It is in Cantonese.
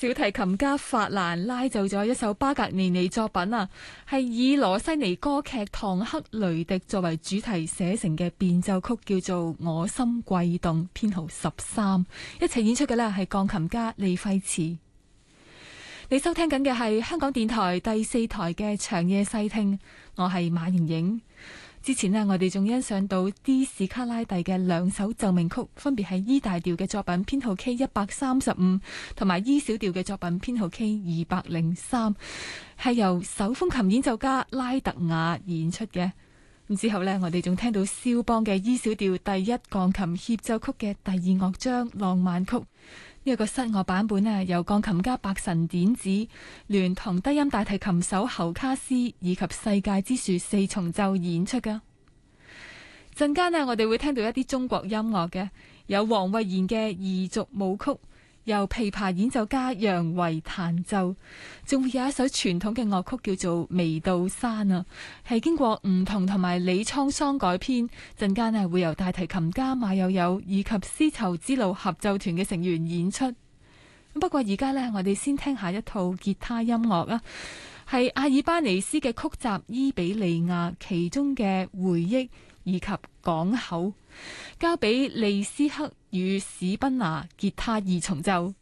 小提琴家法蘭拉奏咗一首巴格尼尼作品啊，係以羅西尼歌劇《唐克雷迪》作為主題寫成嘅變奏曲，叫做《我心悸動》，編號13。一齊演出嘅呢係鋼琴家利費茨。你收聽緊嘅係香港電台第4台嘅長夜細聽，我係馬盈盈。之前呢，我哋仲欣賞到 D 史卡拉蒂嘅2首奏鳴曲，分別係 E 大調嘅作品編號 K135，同埋 E 小調嘅作品編號 K203，係由手風琴演奏家拉特雅演出嘅。咁之後呢，我哋仲聽到肖邦嘅 E 小調第1鋼琴協奏曲嘅第2樂章浪漫曲。呢個室樂版本呢，由鋼琴家白神典子聯同低音大提琴手侯卡斯以及世界之樹4重奏演出噶。陣間呢，我哋會聽到一啲中國音樂嘅，有黃慧賢嘅彝族舞曲，由琵琶演奏家楊維彈奏，仲會有一首傳統嘅樂曲叫做《眉道山》啊，係經過吳彤同埋李滄桑改編。陣間呢，會由大提琴家馬友友以及絲綢之路合奏團嘅成員演出。不過而家呢，我哋先聽下一套吉他音樂啊，係阿爾巴尼斯嘅曲集《伊比利亞》其中嘅回憶以及港口，交俾利斯克與史賓拿吉他2重奏。